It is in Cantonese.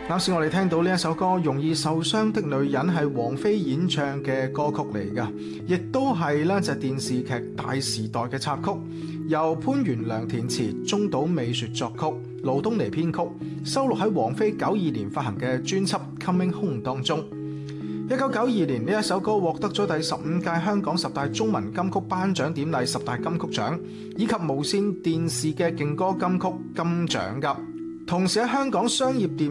啱先我哋聽到呢一首歌《容易受傷的女人》係王菲演唱嘅歌曲嚟㗎，亦都係呢就電視劇《大時代》嘅插曲，由潘源良填詞，中島美雪作曲，盧東尼編曲，收錄喺王菲92年發行嘅專輯《Coming Home》當中。1992年呢一首歌獲得咗第15屆香港10大中文金曲頒獎典禮10大金曲獎，以及無線電視嘅勁歌金曲金獎㗎。同時喺香港商業電